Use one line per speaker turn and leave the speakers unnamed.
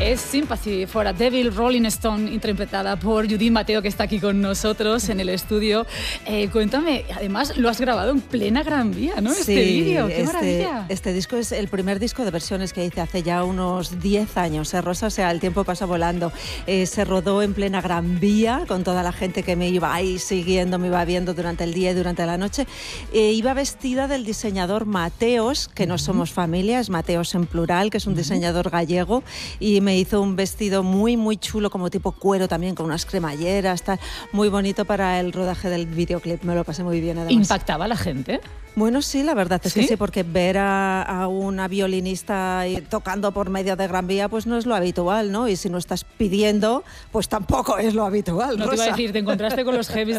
es Sympathy for a Devil, Rolling Stone, interpretada por Judith Mateo, que está aquí con nosotros en el estudio. Cuéntame, además lo has grabado en plena Gran Vía, ¿no?
Sí,
este vídeo, ¡qué maravilla!
Este disco es el primer disco de versiones que hice hace ya unos 10 años, Rosa, o sea, el tiempo pasa volando. Se rodó en plena Gran Vía, con toda la gente que me iba ahí siguiendo, me iba viendo durante el día y durante la noche. Iba vestida del diseñador Mateos, que no somos familia, es Mateos en plural, que es un diseñador gallego, y me hizo un vestido muy, muy chulo, como tipo cuero también, con unas cremalleras, tal, muy bonito para el rodaje del videoclip. Me lo pasé muy bien, además.
¿Impactaba a la gente?
Bueno, sí, la verdad es que sí, porque ver a una violinista tocando por medio de Gran Vía, pues no es lo habitual, ¿no? Y si no estás pidiendo, pues tampoco es lo habitual,
No
Rosa.
te iba a decir, te encontraste con los heavies